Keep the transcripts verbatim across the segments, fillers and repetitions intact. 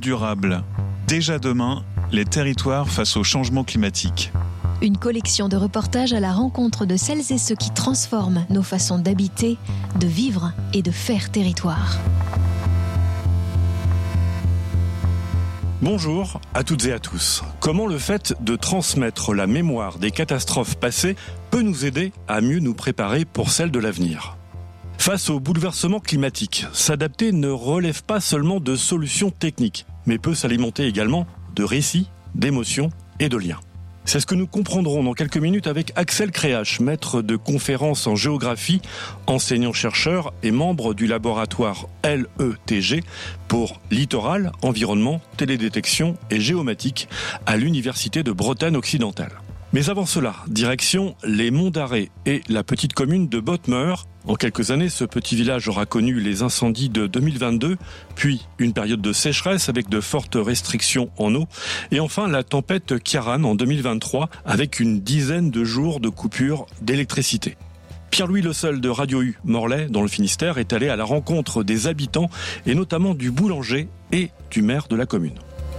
durable. Déjà demain, les territoires face au changement climatique. Une collection de reportages à la rencontre de celles et ceux qui transforment nos façons d'habiter, de vivre et de faire territoire. Bonjour à toutes et à tous. Comment le fait de transmettre la mémoire des catastrophes passées peut nous aider à mieux nous préparer pour celles de l'avenir ? Face au bouleversement climatique, s'adapter ne relève pas seulement de solutions techniques, mais peut s'alimenter également de récits, d'émotions et de liens. C'est ce que nous comprendrons dans quelques minutes avec Axel Créache, maître de conférences en géographie, enseignant-chercheur et membre du laboratoire L E T G pour littoral, environnement, télédétection et géomatique à l'Université de Bretagne occidentale. Mais avant cela, direction les Monts d'Arrée et la petite commune de Bottmer. En quelques années, ce petit village aura connu les incendies de deux mille vingt-deux, puis une période de sécheresse avec de fortes restrictions en eau, et enfin la tempête Ciarán en deux mille vingt-trois avec une dizaine de jours de coupure d'électricité. Pierre-Louis Le Seul de Radio U Morlaix, dans le Finistère, est allé à la rencontre des habitants et notamment du boulanger et du maire de la commune.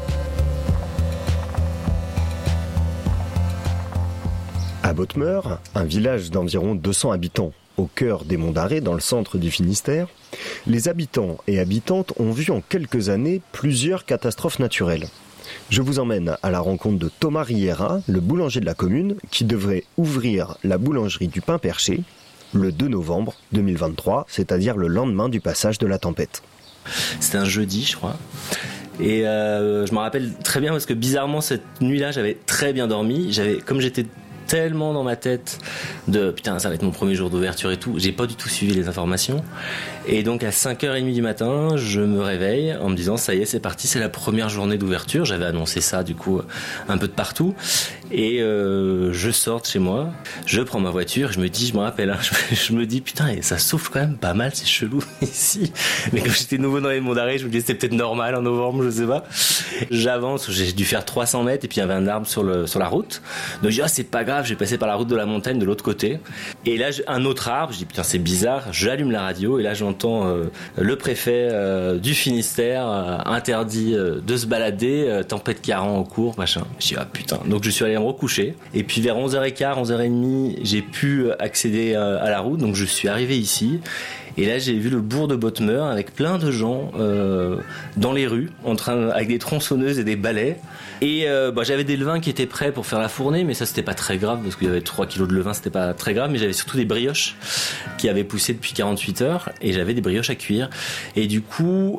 À Bottmer, un village d'environ deux cents habitants, au cœur des Monts d'Arrée, dans le centre du Finistère, les habitants et habitantes ont vu en quelques années plusieurs catastrophes naturelles. Je vous emmène à la rencontre de Thomas Riera, le boulanger de la commune, qui devrait ouvrir la boulangerie du Pain Perché le deux novembre deux mille vingt-trois, c'est-à-dire le lendemain du passage de la tempête. C'était un jeudi, je crois. Et euh, je me rappelle très bien parce que bizarrement, cette nuit-là, j'avais très bien dormi. J'avais, comme j'étais tellement dans ma tête de putain, ça va être mon premier jour d'ouverture et tout, j'ai pas du tout suivi les informations, et donc à cinq heures trente du matin je me réveille en me disant ça y est, c'est parti, c'est la première journée d'ouverture. J'avais annoncé ça du coup un peu de partout, et euh, je sors de chez moi, je prends ma voiture, je me dis, je me rappelle hein, je, je me dis putain, et ça souffle quand même pas mal, c'est chelou ici, mais comme j'étais nouveau dans les Monts d'Arrée, je me disais c'était peut-être normal en novembre, je sais pas. J'avance, j'ai dû faire trois cents mètres, et puis il y avait un arbre sur, le, sur la route, donc je dis ah c'est pas grave, j'ai passé par la route de la montagne de l'autre côté, et là un autre arbre, je dis putain c'est bizarre, j'allume la radio et là j'entends euh, le préfet euh, du Finistère euh, interdit euh, de se balader, euh, tempête Ciarán en cours, machin. Je dis ah putain, donc je suis allé me recoucher, et puis vers onze heures quinze, onze heures trente, j'ai pu accéder euh, à la route, donc je suis arrivé ici. Et là, j'ai vu le bourg de Bottmer avec plein de gens euh, dans les rues, en train, avec des tronçonneuses et des balais. Et euh, bah, j'avais des levains qui étaient prêts pour faire la fournée, mais ça, c'était pas très grave, parce qu'il y avait trois kilos de levain, c'était pas très grave. Mais j'avais surtout des brioches qui avaient poussé depuis quarante-huit heures, et j'avais des brioches à cuire. Et du coup,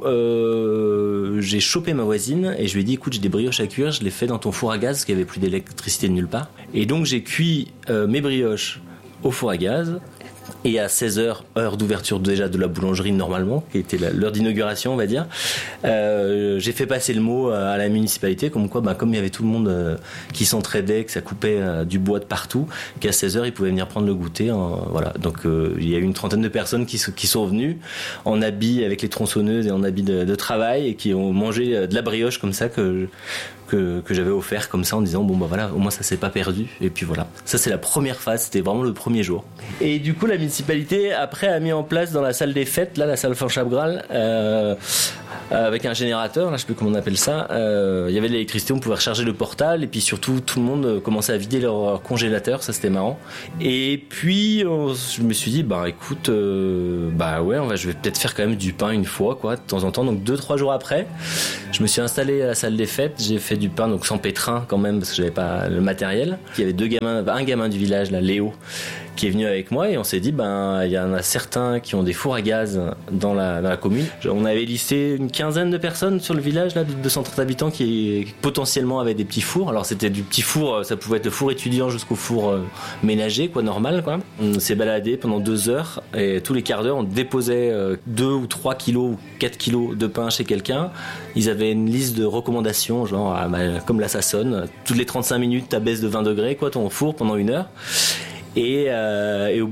euh, j'ai chopé ma voisine, et je lui ai dit, écoute, j'ai des brioches à cuire, je les fais dans ton four à gaz, parce qu'il n'y avait plus d'électricité de nulle part. Et donc, j'ai cuit euh, mes brioches au four à gaz. Et à seize heures, heure d'ouverture déjà de la boulangerie normalement, qui était la, l'heure d'inauguration on va dire, euh, j'ai fait passer le mot à la municipalité, comme quoi, bah, comme il y avait tout le monde euh, qui s'entraidait, que ça coupait euh, du bois de partout, qu'à seize heures ils pouvaient venir prendre le goûter. Hein, voilà. Donc euh, il y a eu une trentaine de personnes qui, qui sont venues en habits avec les tronçonneuses et en habits de, de travail, et qui ont mangé de la brioche comme ça que... Que, que j'avais offert comme ça en disant bon bah voilà, au moins ça s'est pas perdu. Et puis voilà, ça c'est la première phase, c'était vraiment le premier jour. Et du coup la municipalité après a mis en place dans la salle des fêtes, là la salle Fanchapgral, euh, avec un générateur, là je sais plus comment on appelle ça, euh, il y avait de l'électricité, on pouvait recharger le portable, et puis surtout tout le monde commençait à vider leur congélateur, ça c'était marrant. Et puis on, je me suis dit bah écoute euh, bah ouais on va, je vais peut-être faire quand même du pain une fois quoi de temps en temps. Donc deux trois jours après je me suis installé à la salle des fêtes, j'ai fait du pain donc sans pétrin quand même parce que j'avais pas le matériel. Il y avait deux gamins, un gamin du village là, Léo, qui est venu avec moi, et on s'est dit ben il y en a certains qui ont des fours à gaz dans la, dans la commune. On avait listé une quinzaine de personnes sur le village là, de deux cent trente habitants qui potentiellement avaient des petits fours. Alors c'était du petit four, ça pouvait être le four étudiant jusqu'au four euh, ménager quoi, normal quoi. On s'est baladé pendant deux heures, et tous les quarts d'heure on déposait euh, deux ou trois kilos ou quatre kilos de pain chez quelqu'un. Ils avaient une liste de recommandations genre ah, bah, comme là ça sonne, toutes les trente-cinq minutes t'abaisses de vingt degrés quoi ton four pendant une heure. Et, euh, et au